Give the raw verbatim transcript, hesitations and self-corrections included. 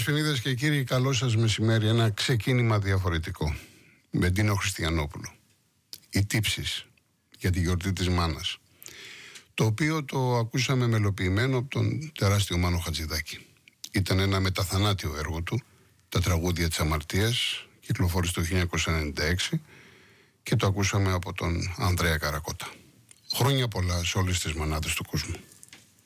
Δεσποινίδες και κύριοι, καλό σας μεσημέρι. Ένα ξεκίνημα διαφορετικό με Ντίνο Χριστιανόπουλο. Οι τύψεις για τη γιορτή της μάνας, το οποίο το ακούσαμε μελοποιημένο από τον τεράστιο Μάνο Χατζηδάκη. Ήταν ένα μεταθανάτιο έργο του, τα τραγούδια της αμαρτίας, κυκλοφόρησε το χίλια εννιακόσια ενενήντα έξι και το ακούσαμε από τον Ανδρέα Καρακώτα. Χρόνια πολλά σε όλες τις μανάδες του κόσμου.